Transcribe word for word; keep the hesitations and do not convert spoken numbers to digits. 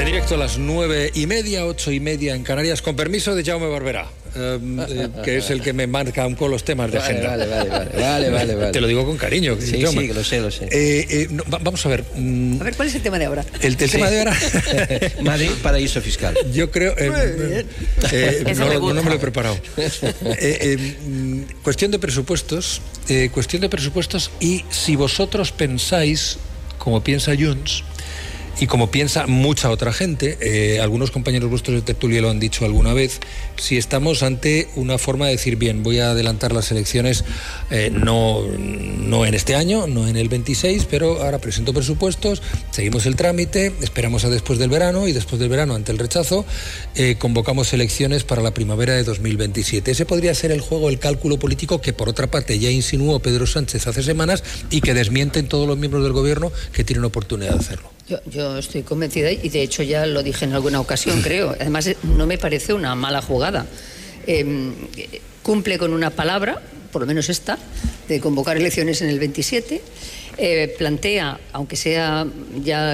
En directo a las nueve y media, ocho y media en Canarias, con permiso de Jaume Barberá, eh, eh, que es el que me marca un poco los temas de vale, agenda. Vale, vale, vale, vale, vale, vale. Te lo digo con cariño. Sí, Jaume. sí, que lo sé, lo sé. Eh, eh, no, va, vamos a ver. Mm, A ver, ¿cuál es el tema de ahora? El, el Sí. tema de ahora. Madrid, paraíso fiscal. Yo creo. Eh, eh, Eso no, me no, gusta. no me lo he preparado. Eh, eh, mm, cuestión de presupuestos. Eh, cuestión de presupuestos y si vosotros pensáis, como piensa Junts, y como piensa mucha otra gente, eh, algunos compañeros vuestros de tertulia lo han dicho alguna vez, si estamos ante una forma de decir, bien, voy a adelantar las elecciones, eh, no, no en este año, no en el veintiséis, pero ahora presento presupuestos, seguimos el trámite, esperamos a después del verano y después del verano, ante el rechazo, eh, convocamos elecciones para la primavera de dos mil veintisiete. Ese podría ser el juego, el cálculo político que por otra parte ya insinuó Pedro Sánchez hace semanas y que desmienten todos los miembros del gobierno que tienen oportunidad de hacerlo. Yo, yo estoy convencida y de hecho ya lo dije en alguna ocasión, creo. Además, no me parece una mala jugada. Eh, cumple con una palabra, por lo menos esta, de convocar elecciones en el veintisiete. Eh, plantea, aunque sea ya